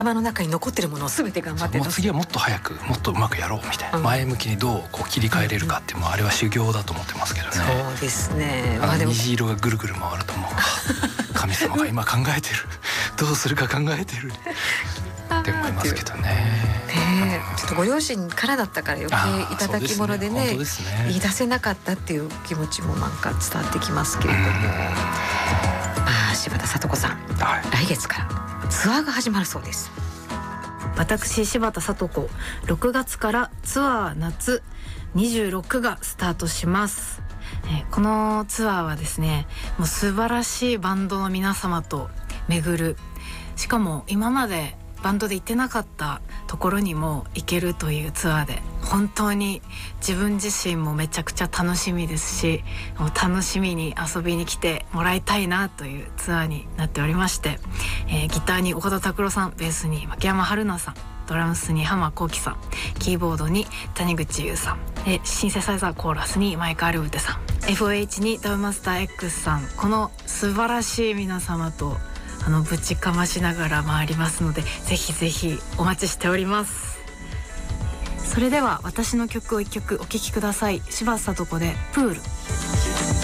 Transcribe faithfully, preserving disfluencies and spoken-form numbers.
頭の中に残ってるものを全て頑張ってもう次はもっと早くもっとうまくやろうみたいな、うん、前向きにどうこう切り替えれるかっていう、もうあれは修行だと思ってますけどね。 そうですね、 あの虹色がぐるぐる回るともう神様が今考えてるどうするか考えてるって思いますけどね。 ねちょっとご両親からだったから余計いただき物で ね, でね言い出せなかったっていう気持ちもなんか伝わってきますけれども、あ柴田聡子さん、はい、来月からツアーが始まるそうです。 私柴田聡子ろくがつからツアー夏にじゅうろくがスタートします。えー、このツアーはですね、もう素晴らしいバンドの皆様と巡る、しかも今までバンドで行ってなかったところにも行けるというツアーで、本当に自分自身もめちゃくちゃ楽しみですし、もう楽しみに遊びに来てもらいたいなというツアーになっておりまして、えー、ギターに岡田拓郎さん、ベースに牧山春菜さん、ドラムスに浜幸輝さん、キーボードに谷口優さん、えシンセサイザーコーラスに前川アルブテさん、 エフオーエイチ にダブマスター X さん、この素晴らしい皆様とあのぶちかましながら回りますので、ぜひぜひお待ちしております。それでは私の曲を一曲お聴きください。柴田聡子でプール。